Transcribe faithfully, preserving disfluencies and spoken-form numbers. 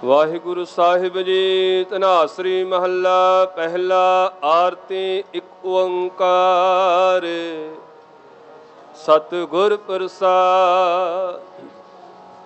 ਵਾਹਿਗੁਰੂ ਸਾਹਿਬ ਜੀ। ਧਨਾਸਰੀ ਮਹੱਲਾ ਪਹਿਲਾ। ਆਰਤੀ ਇੱਕ ਓੰਕਾਰ। ਸਤਿਗੁਰ ਪ੍ਰਸਾਦਿ।